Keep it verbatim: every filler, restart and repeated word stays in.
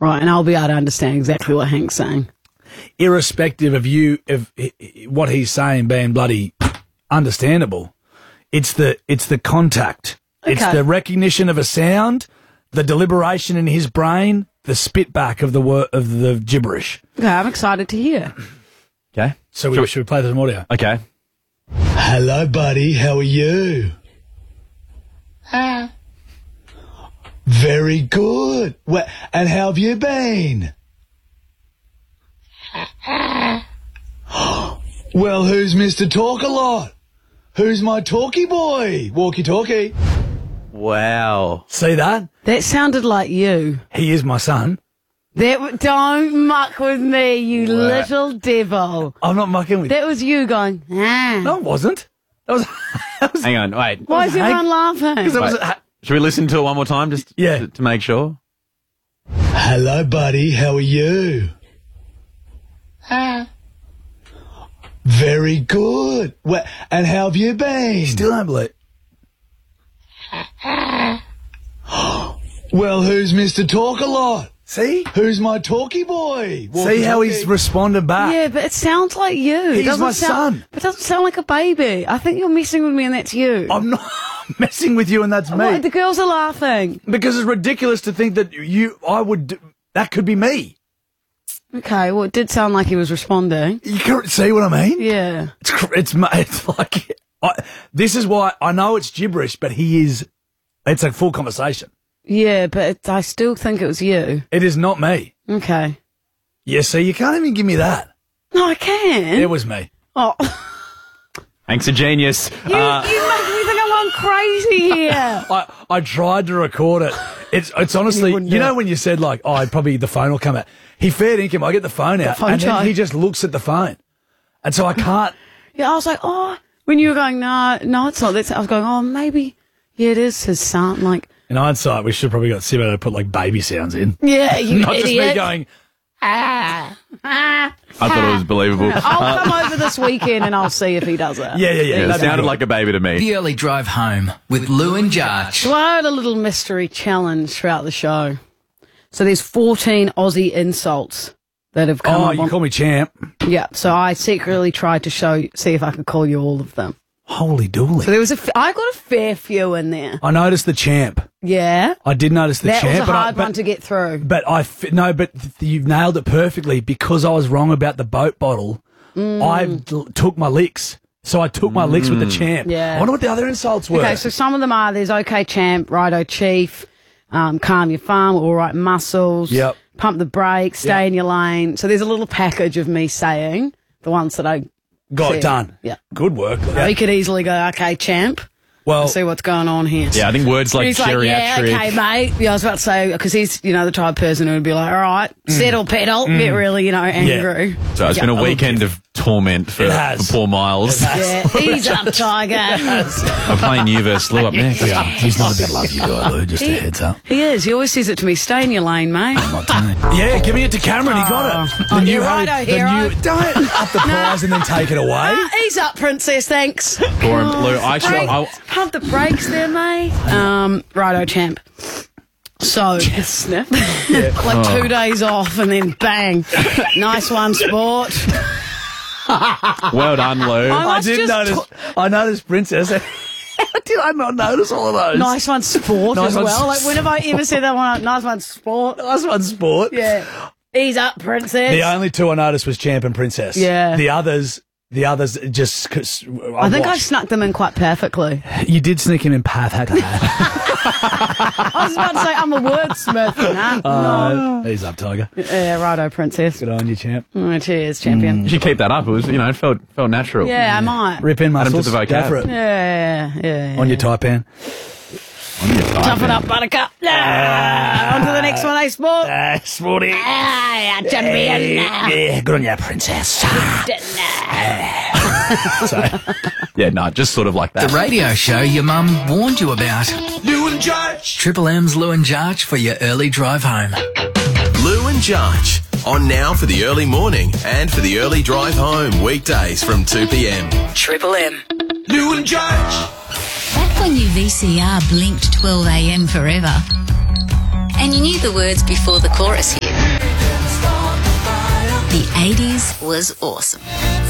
Right, and I'll be able to understand exactly what Hank's saying. Irrespective of you, of what he's saying being bloody understandable, it's the it's the contact. Okay. It's the recognition of a sound, the deliberation in his brain, the spit back of the wor- of the gibberish. Okay, I'm excited to hear. Okay. So we, Should we- should we play some audio? Okay. Hello, buddy. How are you? Ah. Very good. Well, and how have you been? Well, who's Mister Talk-a-Lot? Who's my talkie boy? Walkie-talkie. Wow. See that? That sounded like you. He is my son. That w- don't muck with me, you Wow. little devil. I'm not mucking with That was you going, ah. No, it wasn't. That was... that was Hang on, wait. Why is everyone laughing? Because that was... Wait. Should we listen to it one more time just Yeah. to, to make sure? Hello, buddy. How are you? Ah. Very good. Well, and how have you been? Still don't believe... Well, who's Mister Talk-a-Lot? See? Who's my talkie boy? See how he's responded back? Yeah, but it sounds like you. It He's doesn't my sound, son. It doesn't sound like a baby. I think you're messing with me and that's you. I'm not messing with you and that's me. What, the girls are laughing. Because it's ridiculous to think that you, I would, do- that could be me. Okay, well, it did sound like he was responding. You can't see what I mean? Yeah. It's, cr- it's, ma- it's like, I, this is why I know it's gibberish, but he is, it's a full conversation. Yeah, but it, I still think it was you. It is not me. Okay. Yeah, see, you can't even give me that. No, I can. It was me. Oh. Hank's a genius. You, Uh, you make me think I'm going crazy here. I, I tried to record it. It's it's honestly, You you, wouldn't do know it. when you said like, oh, probably the phone will come out. He fair dinkum, I get the phone out, phone and then charge. he just looks at the phone. And so I can't, Yeah, I was like, oh, when you were going, no, no, it's not. That's, I was going, oh, maybe, yeah, it is his son. Like, in hindsight, we should probably got Simo to put like baby sounds in. yeah, you Not just idiot. me going, Ah, ah. I thought it was believable. I'll come over this weekend and I'll see if he does it. yeah, yeah, yeah. Yeah, it that'd be sounded good. like a baby to me. The early drive home with Lou and Jarch. So I had a little mystery challenge throughout the show. So there's fourteen Aussie insults that have come Oh, up you on- call me champ. Yeah, so I secretly tried to show, see if I could call you all of them. Holy dooly. So there was a, f- I got a fair few in there. I noticed the champ. Yeah, I did notice the that champ. was a but I- hard but, one to get through. But I, f- no, but th- you've nailed it perfectly because I was wrong about the boat bottle. Mm. I l- took my licks. So I took my licks with the champ. Yeah. I wonder what the other insults were. Okay, so some of them are, there's okay champ, righto chief, um, calm your farm, all right muscles, Yep. pump the brakes, stay Yep. in your lane. So there's a little package of me saying the ones that I Got said. it done. Yeah. Good work. We could easily go, okay, champ, Well, see what's going on here. Yeah, I think words like He's like, yeah, geriatric. okay, mate. Yeah, I was about to say, because he's, you know, the type of person who would be like, all right, settle, pedal, get really, you know, angry. So it's Yeah. been a weekend of torment for, It has. for poor Miles. Yeah, ease up, Tiger. I'm playing you versus Lou up next. yeah, he's not a big love you guy, Lou, just a heads up. He is. He always says it to me, stay in your lane, mate. Yeah, giving it to Cameron, he got it. Oh, new you're Harry- righto, the hero. new- Don't up the prize and then take it away. Ah, ease up, princess, thanks. Poor him, Lou. I should. Break, I, pump the brakes there, mate. Um, righto, champ. So, sniff. like two days off and then bang. Nice one, sport. well done, Lou. I I must did just notice. t- I noticed Princess. How did I not notice all of those? Nice one, sport Nice as one, well. s- Like, when have I ever said that one? Nice one, sport. Nice one, sport. Yeah. Ease up, princess. The only two I noticed was Champ and Princess. Yeah. The others, the others just. 'cause I think I watched. snuck them in quite perfectly. You did sneak him in path. I was about to say I'm a wordsmith. Nah. uh, he's up, Tiger. Yeah, righto, princess. Good on you, Champ. Oh, cheers, champion. You should keep that up. It was, you know, it felt felt natural. Yeah, I might. Rip in Add him to muscles. the vocab. Go for it. Yeah, yeah, yeah. On your Taipan. Tough it up, buttercup. Ah, on to the next one, eh, sport? Ah, sporty. Ah, champion. Yeah, good on you, Princess. So, Yeah, no, just sort of like that. The radio show your mum warned you about. Lou and Jarch. Triple M's Lou and Jarch for your early drive home. Lou and Jarch, on now for the early morning and for the early drive home, weekdays from two p.m. Triple M. Lou and Jarch. Back when your V C R blinked twelve a.m. forever, and you knew the words before the chorus hit. eighties was awesome.